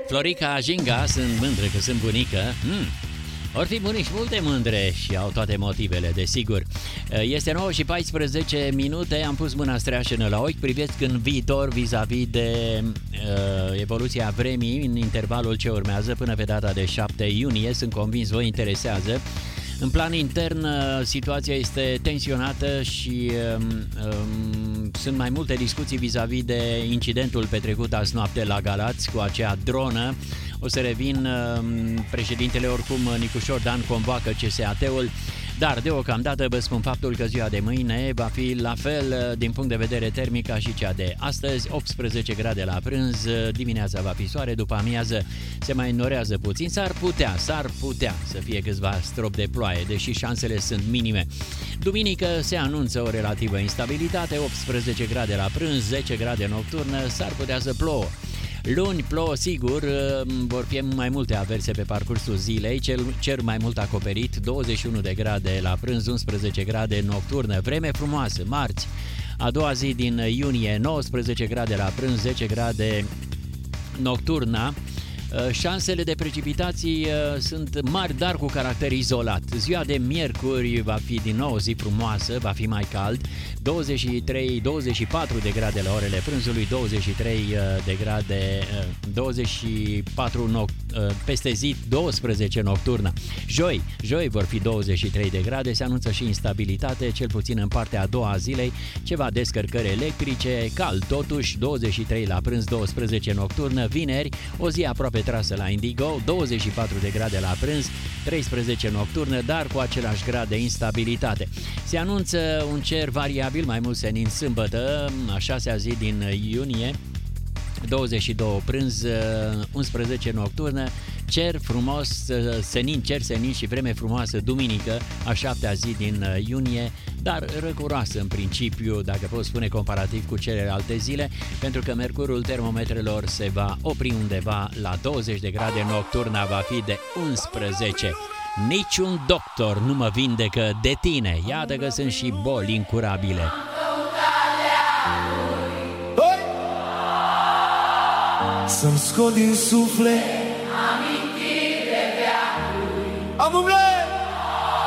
Florica Jinga, sunt mândră că sunt bunică. Or fi bunici multe mândre și au toate motivele, desigur. Este 9 și 14 minute, am pus mâna streașănă la ochi, privesc în viitor vis-a-vis de evoluția vremii în intervalul ce urmează până pe data de 7 iunie. Sunt convins vă interesează. În plan intern, situația este tensionată și sunt mai multe discuții vis-a-vis de incidentul petrecut azi noapte la Galați cu acea dronă. O să revin, președintele oricum Nicușor Dan convoacă CSAT-ul, dar deocamdată vă spun faptul că ziua de mâine va fi la fel din punct de vedere termic ca și cea de astăzi, 18 grade la prânz, dimineața va fi soare, după amiază se mai înnorează puțin, s-ar putea să fie câțiva strop de ploaie, deși șansele sunt minime. Duminică se anunță o relativă instabilitate, 18 grade la prânz, 10 grade nocturnă, s-ar putea să plouă. Luni plouă sigur, vor fi mai multe averse pe parcursul zilei, cer mai mult acoperit, 21 de grade la prânz, 11 grade nocturnă, vreme frumoasă, marți, a doua zi din iunie, 19 grade la prânz, 10 grade nocturna. Șansele de precipitații sunt mari, dar cu caracter izolat. Ziua de miercuri va fi din nou zi frumoasă, va fi mai cald, 23-24 de grade la orele prânzului, 23 de grade, 24 peste zi, 12 nocturnă. Joi vor fi 23 de grade, se anunță și instabilitate, cel puțin în partea a doua a zilei, ceva descărcări electrice, cald totuși, 23 la prânz, 12 nocturnă. Vineri, o zi aproape trasă la indigo, 24 de grade la prânz, 13 nocturnă, dar cu același grad de instabilitate. Se anunță un cer variabil, mai mult senin sâmbătă, a 6-a zi din iunie, 22 prânz, 11 nocturnă, cer frumos, cer senin și vreme frumoasă duminică, a 7-a zi din iunie, dar răcuroasă în principiu, dacă pot spune comparativ cu celelalte zile, pentru că mercurul termometrelor se va opri undeva la 20 de grade, nocturna va fi de 11. Niciun doctor nu mă vindecă de tine, iată că sunt și boli incurabile. Să-mi scot din suflet amintiri de veacuri. Am umblat